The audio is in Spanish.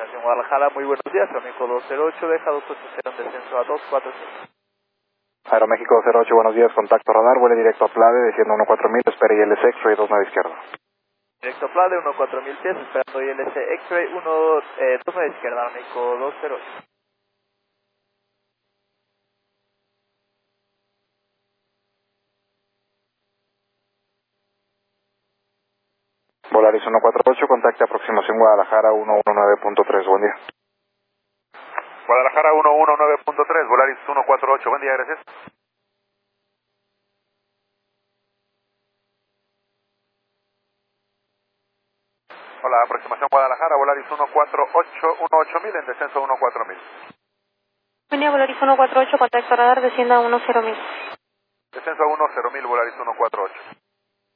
Terminación Guadalajara, muy buenos días, Aeroméxico 208, deja 280 en descenso a 247. Aeroméxico 208, buenos días, contacto radar, vuele directo a Plade, desciendo 14000, espera ILS X-Ray 29 izquierda. Directo a Plade, 14000 pies, esperando ILS X-Ray 29 izquierda, Aeroméxico 208. Volaris 148, contacte aproximación Guadalajara 119.3, buen día. Guadalajara 119.3, Volaris 148, buen día, gracias. Hola, aproximación Guadalajara, Volaris 180.000 en descenso 14000. Buen día, Volaris 148, contacto radar, descienda a 10000. Descenso a 100.000, Volaris 148.